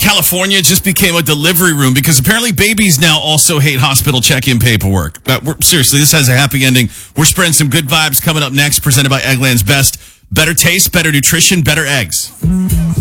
California just became a delivery room because apparently babies now also hate hospital check-in paperwork. But seriously, this has a happy ending. We're spreading some good vibes coming up next, presented by Eggland's Best. Better taste, better nutrition, better eggs.